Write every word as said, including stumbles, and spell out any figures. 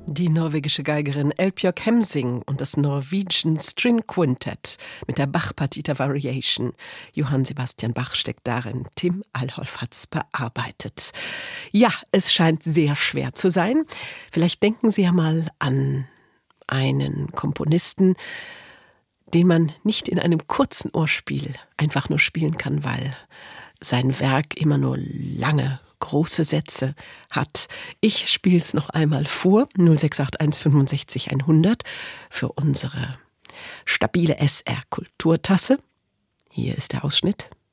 Die norwegische Geigerin Elbjörg Hemsing und das Norwegian String Quintet mit der Bach-Partita Variation. Johann Sebastian Bach steckt darin. Tim Alholf hat's bearbeitet. Ja, es scheint sehr schwer zu sein. Vielleicht denken Sie ja mal an einen Komponisten, den man nicht in einem kurzen Ohrspiel einfach nur spielen kann, weil sein Werk immer nur lange, große Sätze hat. Ich spiele es noch einmal vor, null sechs acht eins fünfundsechzig hundert, für unsere stabile S R-Kulturtasse. Hier ist der Ausschnitt.